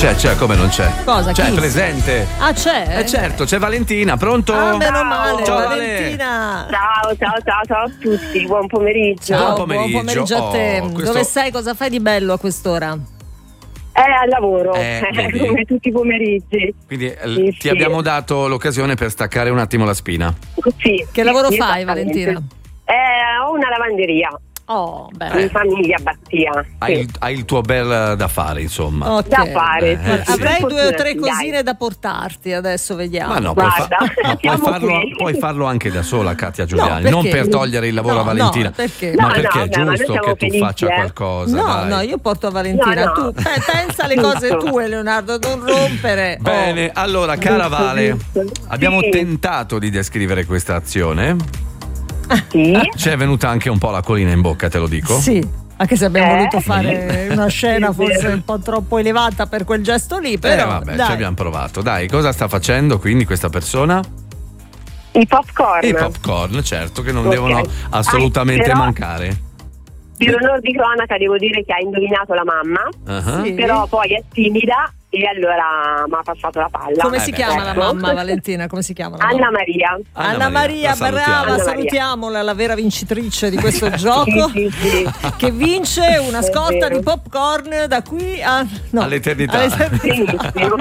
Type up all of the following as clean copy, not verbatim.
C'è, come non c'è? Cosa? C'è, Chi? presente. Ah, c'è? Certo, c'è Valentina, pronto? Ah, meno male, Ciao, Valentina. Ciao a tutti, buon pomeriggio. Ciao, buon pomeriggio a te. Dove sei? Cosa fai di bello a quest'ora? Al lavoro, vedi? come tutti i pomeriggi. Quindi Sì, ti abbiamo dato l'occasione per staccare un attimo la spina. Sì. Che lavoro Sì, fai, esattamente. Valentina? Ho una lavanderia. Oh, bene. In famiglia Battia. Hai il tuo bel da fare, insomma. Ok. Da fare. sì. Avrei 2 o 3 Dai. cosine da portarti, adesso vediamo. Ma no, Guarda, ma siamo qui. puoi farlo anche da sola, Katia Giuliani. perché? Non per togliere il lavoro No, a Valentina, no, perché? ma No, perché no, è ma noi giusto siamo che tu felici, faccia qualcosa. No, dai. no, io porto a Valentina. No, no. Tu pensa alle cose tue, Leonardo, non rompere. Bene, allora, cara Vale, giusto. abbiamo Sì. tentato di descrivere questa azione. Sì. Ci è venuta anche un po' la colina in bocca, te lo dico. Sì, anche se abbiamo voluto fare una scena Sì, forse vero. un po' troppo elevata per quel gesto lì, però Vabbè, dai. ci abbiamo provato. Dai, cosa sta facendo quindi questa persona? I popcorn. I popcorn, certo, che non Ok. devono assolutamente Però- mancare. Per onor di cronaca devo dire che ha indovinato la mamma, Ah. Sì. però poi è timida e allora mi ha passato la palla. Come si beh, chiama la ecco. mamma, Valentina? Come si chiama la mamma? Anna Maria. Anna Maria, la salutiamo. brava, Anna Maria. salutiamola, la vera vincitrice di questo gioco, Sì. che vince una È scorta vero. di popcorn da qui a All'eternità. Benissimo.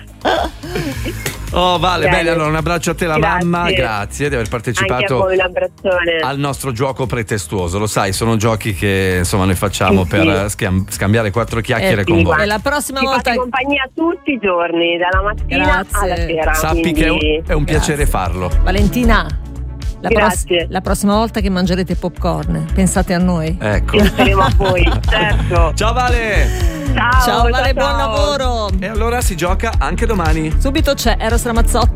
Oh, Vale, Bene. bene, allora un abbraccio a te, la Grazie. mamma, grazie di aver Anche a partecipato voi un abbraccione. al nostro gioco pretestuoso. Lo sai, sono giochi che insomma noi facciamo Sì, per scambiare 4 chiacchiere con voi. E la prossima Ci volta fate compagnia tutti i giorni, dalla mattina Grazie. alla sera. Sappi quindi- che è un piacere farlo. Valentina, Grazie. la prossima volta che mangerete popcorn, pensate a noi. Ecco. Penseremo a voi, certo. Ciao Vale! Ciao, Ciao Vale, ciao. buon lavoro. E allora si gioca anche domani. Subito c'è Eros Ramazzotti.